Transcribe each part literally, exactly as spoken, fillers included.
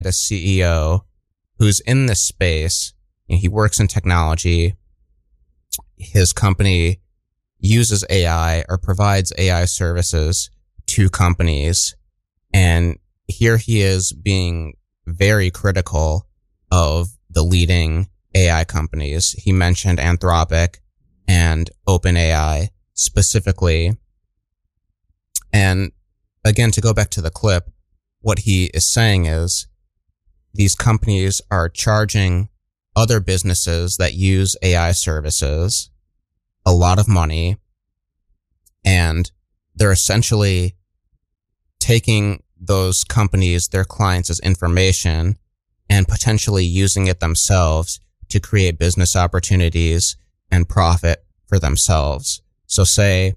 the C E O who's in this space. You know, he works in technology. His company uses A I or provides A I services to companies. And here he is being very critical of the leading A I companies. He mentioned Anthropic and OpenAI specifically. And again, to go back to the clip, what he is saying is these companies are charging other businesses that use A I services a lot of money, and they're essentially taking those companies, their clients' information, and potentially using it themselves to create business opportunities and profit for themselves. So say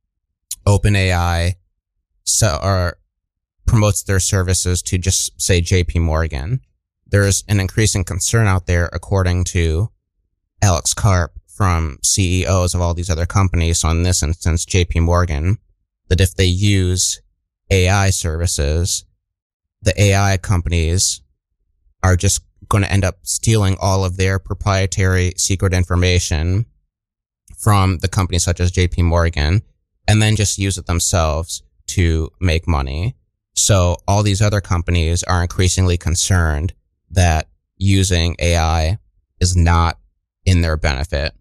OpenAI so, or promotes their services to just say J P Morgan. There's an increasing concern out there, according to Alex Karp, from C E Os of all these other companies, so in this instance J P Morgan, that if they use A I services, the A I companies are just going to end up stealing all of their proprietary secret information from the companies such as J P Morgan and then just use it themselves to make money. So all these other companies are increasingly concerned that using A I is not in their benefit.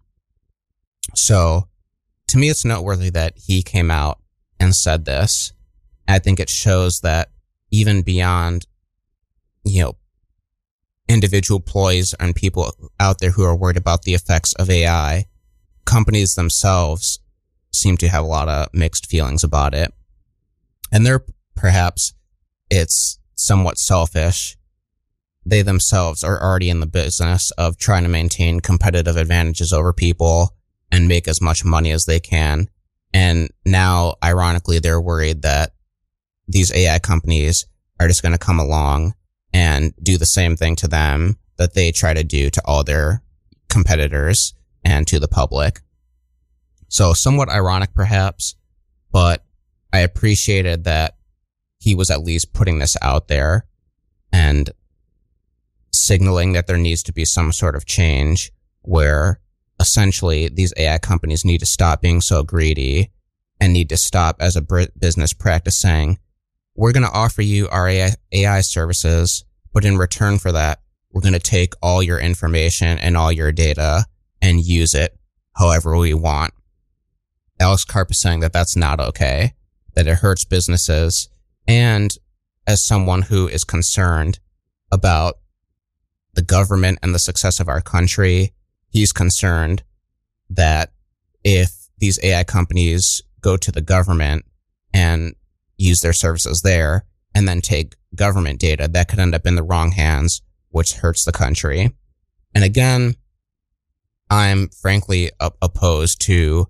So to me, it's noteworthy that he came out and said this. I think it shows that even beyond, you know, individual employees and people out there who are worried about the effects of A I, companies themselves seem to have a lot of mixed feelings about it. And they're perhaps it's somewhat selfish. They themselves are already in the business of trying to maintain competitive advantages over people and make as much money as they can. And now, ironically, they're worried that these A I companies are just going to come along and do the same thing to them that they try to do to all their competitors and to the public. So somewhat ironic, perhaps, but I appreciated that he was at least putting this out there and signaling that there needs to be some sort of change where essentially these A I companies need to stop being so greedy and need to stop as a business practice saying, we're going to offer you our A I services, but in return for that, we're going to take all your information and all your data and use it however we want. Alex Karp is saying that that's not okay, that it hurts businesses. And as someone who is concerned about the government and the success of our country, he's concerned that if these A I companies go to the government and use their services there and then take government data, that could end up in the wrong hands, which hurts the country. And again, I'm frankly op- opposed to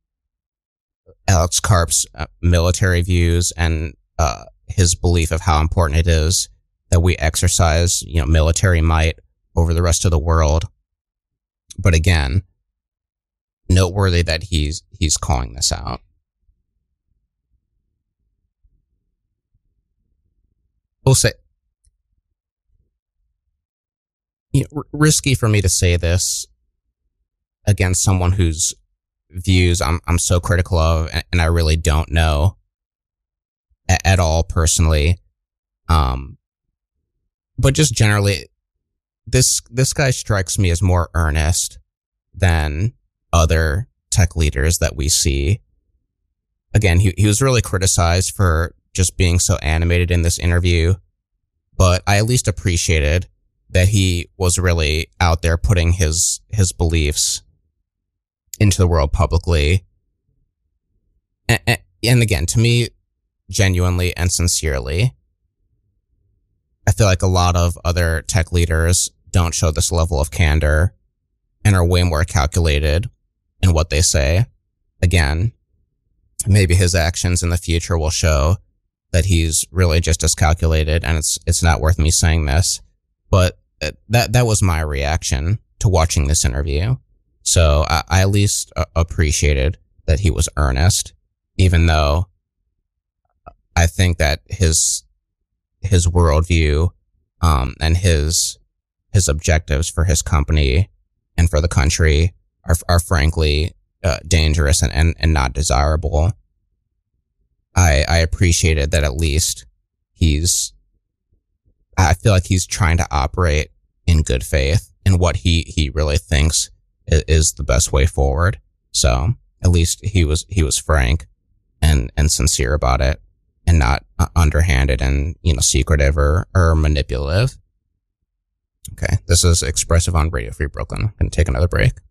Alex Karp's uh, military views and uh, his belief of how important it is that we exercise, you know, military might over the rest of the world. But again, noteworthy that he's he's calling this out. We'll say, you know, r- risky for me to say this against someone whose views I'm I'm so critical of, and, and I really don't know a- at all personally. Um, but just generally, this this guy strikes me as more earnest than other tech leaders that we see. Again, he he was really criticized for just being so animated in this interview, but I at least appreciated that he was really out there putting his his beliefs into the world publicly. And, and, and again, to me, genuinely and sincerely, I feel like a lot of other tech leaders don't show this level of candor and are way more calculated in what they say. Again, maybe his actions in the future will show that he's really just as calculated, and it's it's not worth me saying this, but that that was my reaction to watching this interview. So I, I at least uh, appreciated that he was earnest, even though I think that his his worldview um, and his his objectives for his company and for the country are are frankly uh, dangerous and, and and not desirable. I I appreciated that at least he's. I feel like he's trying to operate in good faith in what he he really thinks is, is the best way forward. So at least he was he was frank and and sincere about it, and not uh, underhanded and, you know, secretive or, or manipulative. Okay, this is Expressive on Radio Free Brooklyn. I'm going to take another break.